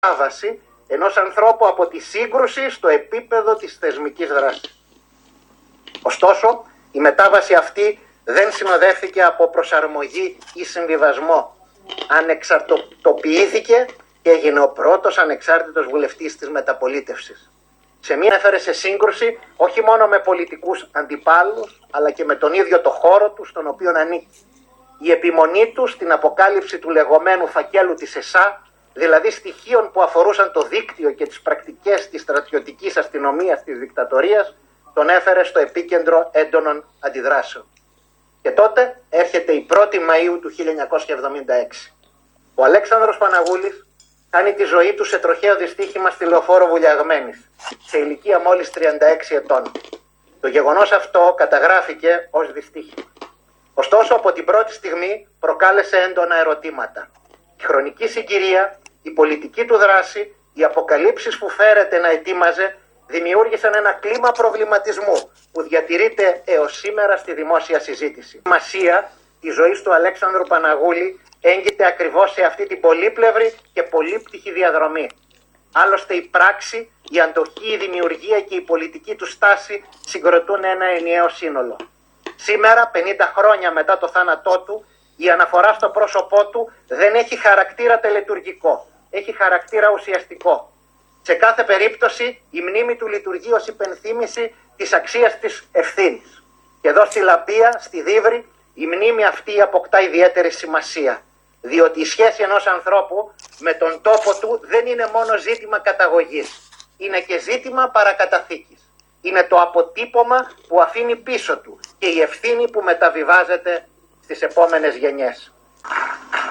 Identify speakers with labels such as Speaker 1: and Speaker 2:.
Speaker 1: μετάβαση ενός ανθρώπου από τη σύγκρουση στο επίπεδο της θεσμικής δράσης. Ωστόσο, η μετάβαση αυτή δεν συνοδεύθηκε από προσαρμογή ή συμβιβασμό. Ανεξαρτοποιήθηκε και έγινε ο πρώτος ανεξάρτητος βουλευτής της μεταπολίτευσης. Σε μία έφερε σε σύγκρουση όχι μόνο με πολιτικούς αντιπάλους, αλλά και με τον ίδιο το χώρο του στον οποίο ανήκει. Η επιμονή του στην αποκάλυψη του λεγόμενου φακέλου της ΕΣΑ, δηλαδή στοιχείων που αφορούσαν το δίκτυο και τις πρακτικές της στρατιωτικής αστυνομίας της δικτατορίας, τον έφερε στο επίκεντρο έντονων αντιδράσεων. Και τότε έρχεται η 1η Μαΐου του 1976. Ο Αλέξανδρος Παναγούλης κάνει τη ζωή του σε τροχαίο δυστύχημα στη Λεωφόρο Βουλιαγμένης, σε ηλικία μόλις 36 ετών. Το γεγονός αυτό καταγράφηκε ως δυστύχημα. Ωστόσο, από την πρώτη στιγμή προκάλεσε έντονα ερωτήματα. Η χρονική συγκυρία, η πολιτική του δράση, οι αποκαλύψεις που φέρεται να ετοίμαζε δημιούργησαν ένα κλίμα προβληματισμού που διατηρείται έως σήμερα στη δημόσια συζήτηση. Η σημασία της ζωής του Αλέξανδρου Παναγούλη έγκυται ακριβώς σε αυτή την πολύπλευρη και πολύπτυχη διαδρομή. Άλλωστε η πράξη, η αντοχή, η δημιουργία και η πολιτική του στάση συγκροτούν ένα ενιαίο σύνολο. Σήμερα, 50 χρόνια μετά το θάνατό του, η αναφορά στο πρόσωπό του δεν έχει χαρακτήρα τελετουργικό, έχει χαρακτήρα ουσιαστικό. Σε κάθε περίπτωση η μνήμη του λειτουργεί ως υπενθύμηση της αξίας της ευθύνης. Και εδώ στη Λαμπία, στη Δίβρη, η μνήμη αυτή αποκτά ιδιαίτερη σημασία. Διότι η σχέση ενός ανθρώπου με τον τόπο του δεν είναι μόνο ζήτημα καταγωγής. Είναι και ζήτημα παρακαταθήκης. Είναι το αποτύπωμα που αφήνει πίσω του και η ευθύνη που μεταβιβάζεται στις επόμενες γενιές.